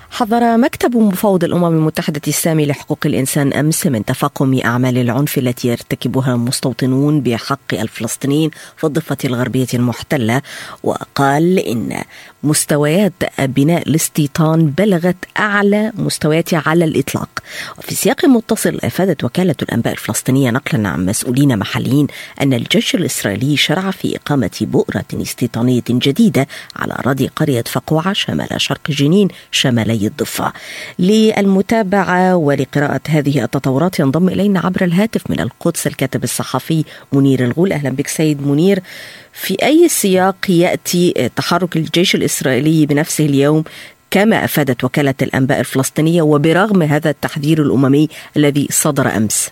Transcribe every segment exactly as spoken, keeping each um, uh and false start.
حذر مكتب مفوض الأمم المتحدة السامي لحقوق الإنسان أمس من تفاقم أعمال العنف التي يرتكبها مستوطنون بحق الفلسطينيين في الضفة الغربية المحتلة، وقال إن مستويات بناء الاستيطان بلغت أعلى مستوياتها على الإطلاق. وفي سياق متصل أفادت وكالة الأنباء الفلسطينية نقلا عن مسؤولين محليين أن الجيش الإسرائيلي شرع في إقامة بؤرة استيطانية جديدة على أراضي قرية فقوعة شمال شرق جنين شمالي الضفة. للمتابعة ولقراءة هذه التطورات ينضم إلينا عبر الهاتف من القدس الكاتب الصحفي منير الغول. أهلا بك سيد منير. في أي سياق يأتي تحرك الجيش الإسرائيلي بنفسه اليوم كما أفادت وكالة الأنباء الفلسطينية وبرغم هذا التحذير الأممي الذي صدر أمس؟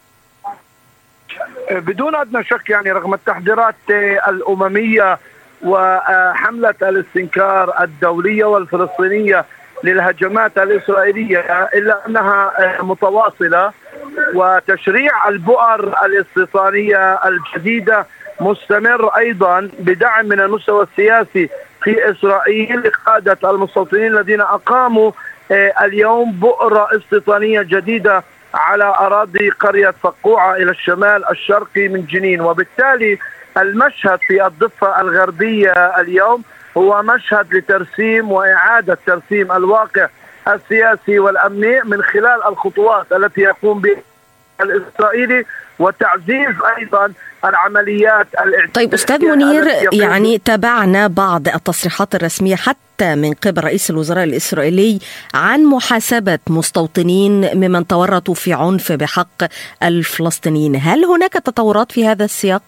بدون أدنى شك يعني رغم التحذيرات الأممية وحملة الاستنكار الدولية والفلسطينية للهجمات الإسرائيلية إلا أنها متواصلة، وتشريع البؤر الاستيطانية الجديدة مستمر أيضا بدعم من المستوى السياسي في إسرائيل لقادة المستوطنين الذين أقاموا اليوم بؤرة استيطانية جديدة على أراضي قرية فقوعة إلى الشمال الشرقي من جنين. وبالتالي المشهد في الضفة الغربية اليوم هو مشهد لترسيم وإعادة ترسيم الواقع السياسي والأمني من خلال الخطوات التي يقوم بها الإسرائيلي وتعزيز أيضا العمليات الاعتدائية. طيب أستاذ منير، يعني تابعنا بعض التصريحات الرسمية حتى من قبل رئيس الوزراء الإسرائيلي عن محاسبة مستوطنين ممن تورطوا في عنف بحق الفلسطينيين. هل هناك تطورات في هذا السياق؟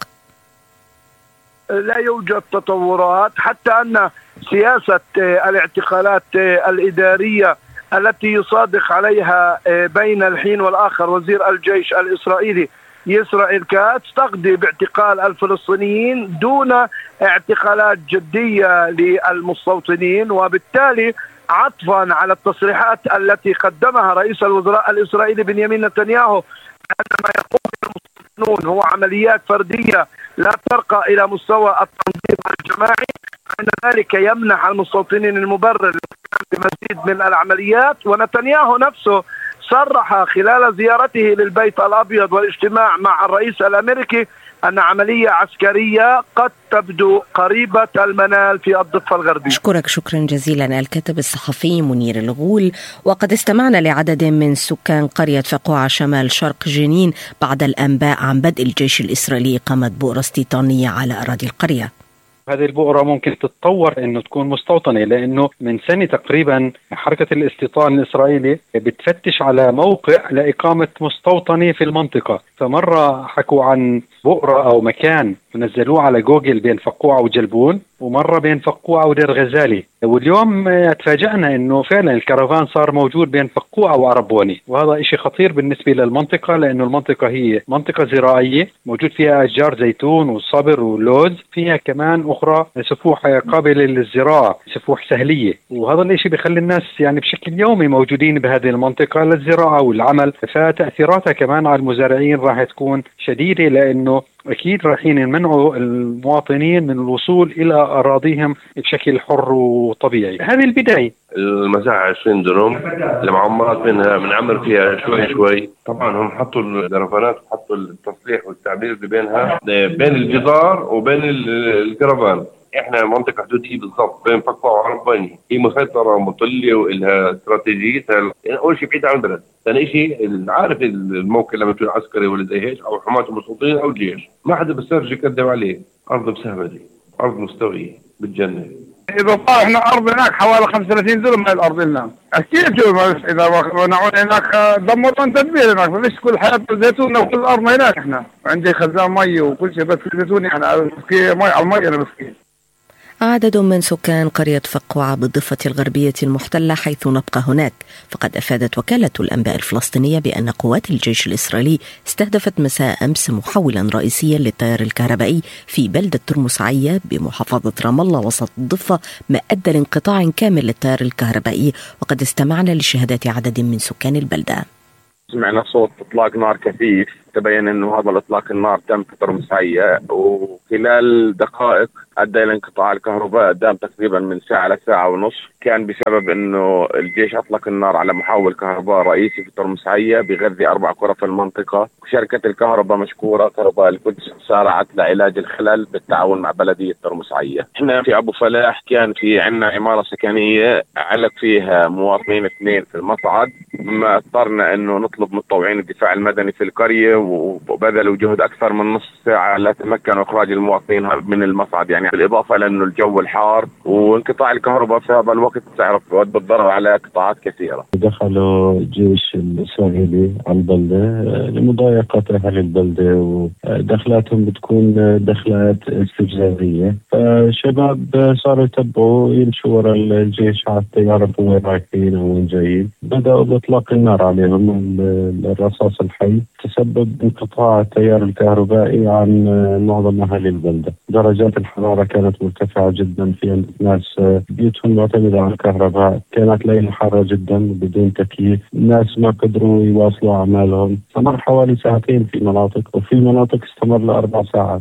لا يوجد تطورات، حتى أن سياسة الاعتقالات الإدارية التي يصادق عليها بين الحين والآخر وزير الجيش الإسرائيلي إسرائيل كاتس تقضي باعتقال الفلسطينيين دون اعتقالات جدية للمستوطنين. وبالتالي عطفا على التصريحات التي قدمها رئيس الوزراء الإسرائيلي بنيامين نتنياهو أن ما يقوم المستوطنون هو عمليات فردية لا ترقى إلى مستوى التنظيم الجماعي، فإن ذلك يمنح المستوطنين المبرر لمزيد من العمليات. ونتنياهو نفسه صرح خلال زيارته للبيت الأبيض والاجتماع مع الرئيس الأمريكي أن عملية عسكرية قد تبدو قريبة المنال في الضفة الغربية. أشكرك شكرا جزيلا الكاتب الصحفي منير الغول. وقد استمعنا لعدد من سكان قرية فقوعة شمال شرق جنين بعد الأنباء عن بدء الجيش الإسرائيلي إقامة بؤرة استيطانية على أراضي القرية. هذه البؤرة ممكن تتطور انه تكون مستوطنة، لانه من سنة تقريبا حركة الاستيطان الاسرائيلي بتفتش على موقع لإقامة مستوطنة في المنطقة. فمرة حكوا عن بؤرة او مكان نزلوه على جوجل بين فقوعة وجلبون، ومرة بين فقوعة ودير غزالي، واليوم تفاجأنا انه فعلا الكرفان صار موجود بين فقوعة وعربوني. وهذا اشي خطير بالنسبة للمنطقة، لانه المنطقة هي منطقة زراعية موجود فيها اشجار زيتون والصبر واللوز، فيها كمان اخرى سفوح قابلة للزراعة، سفوح سهلية. وهذا الاشي بيخلي الناس يعني بشكل يومي موجودين بهذه المنطقة للزراعة والعمل، فتأثيراتها كمان على المزارعين راح تكون شديدة، لانه أكيد رايحين يمنعوا المواطنين من الوصول إلى أراضيهم بشكل حر وطبيعي. هذه البداية. المساحة عشرين درهم المعمرات منها بنعمر فيها شوي شوي. طبعا هم حطوا الدرفانات وحطوا التصليح والتعبير بينها بين الجدار وبين الكرفان. احنا منطقة حدودية بالضبط بين فقوعة وعرباني، هي مسيطرة مطلة وإلها استراتيجيتها. يعني أول شيء بعيد عن البلد، ثاني شيء عارف الموقع لما يكون عسكري ولا زي هيك أو حماة المستوطنين أو الجيش، ما حدا بيسترجع يقدم عليه. أرض مسهمة، أرض مستوية بتجنن. إذا طال إحنا أرض هناك حوالي خمسة وثلاثين دولار من الأرض لنا. أكيد شو إذا منعون هناك دمرون تدبير هناك، فليش كل حياة الزيتون وكل الأرض هناك. إحنا عندي خزان مي وكل شيء، بس الزيتون إحنا مسكين مي على المي أنا مسكين. عدد من سكان قرية فقوعة بالضفة الغربية المحتلة حيث نبقى هناك، فقد أفادت وكالة الأنباء الفلسطينية بأن قوات الجيش الإسرائيلي استهدفت مساء أمس محولا رئيسيا للتيار الكهربائي في بلدة ترمس عية بمحافظة رام الله وسط الضفة، ما أدى لانقطاع كامل للتيار الكهربائي. وقد استمعنا لشهادات عدد من سكان البلدة. سمعنا صوت إطلاق نار كثيف تبين أنه هذا الإطلاق النار تم في ترمس عيا، وخلال دقائق أدى إلى انقطاع الكهرباء دام تقريبا من ساعة لساعة ونصف. كان بسبب أنه الجيش أطلق النار على محول كهرباء رئيسي في ترمس عيا بيغذي أربع قرى في المنطقة. شركة الكهرباء مشكورة كهرباء القدس سارعت لعلاج الخلل بالتعاون مع بلدية ترمس عيا. احنا في أبو فلاح كان في عنا عمارة سكنية علق فيها مواطنين اثنين في المصعد، ما اضطرنا أنه نطلب متطوعين الدفاع المدني في القرية، وبذلوا جهد أكثر من نصف ساعة لا تمكنوا إخراج المواطنين من المصعد، يعني بالإضافة لأنه الجو الحار وانقطاع الكهرباء في هذا الوقت تعرف يؤدي بالضرر على قطاعات كثيرة. دخلوا الجيش الإسرائيلي على البلدة لمضايقة أهل البلدة، ودخلاتهم بتكون دخلات استفزازية، فالشباب صاروا يتبعوا يمشوا وراء الجيش حتى يعرفوا وين رايحين وين جايين. بدأوا بإطلاق النار عليهم. الرصاص الحي تسبب انقطاع التيار الكهربائي عن معظم أهل البلدة. درجات الحرارة كانت مرتفعة جدا، في ناس بيوتهم معتمدة على الكهرباء، كانت ليلة حارة جدا بدون تكييف، الناس ما قدروا يواصلوا أعمالهم. استمر حوالي ساعتين في مناطق، وفي مناطق استمر لأربع ساعات.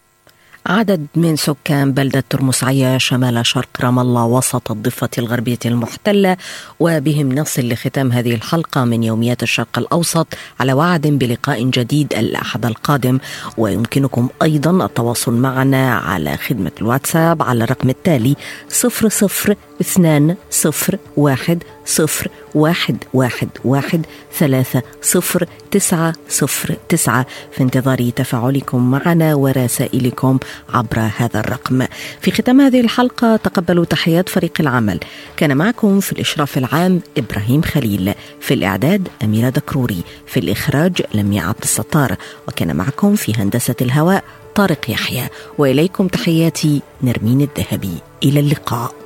عدد من سكان بلدة ترمس عيا شمال شرق رام الله وسط الضفة الغربية المحتلة، وبهم نصل لختام هذه الحلقة من يوميات الشرق الأوسط، على وعد بلقاء جديد الأحد القادم. ويمكنكم أيضا التواصل معنا على خدمة الواتساب على الرقم التالي صفر صفر اثنان صفر واحد صفر واحد واحد واحد ثلاثة صفر تسعة صفر تسعة، في انتظار تفاعلكم معنا ورسائلكم عبر هذا الرقم. في ختام هذه الحلقة تقبلوا تحيات فريق العمل. كان معكم في الإشراف العام إبراهيم خليل، في الإعداد أميرة دكروري، في الإخراج لمياء عبد الستار، وكان معكم في هندسة الهواء طارق يحيى. وإليكم تحياتي نرمين الذهبي. إلى اللقاء.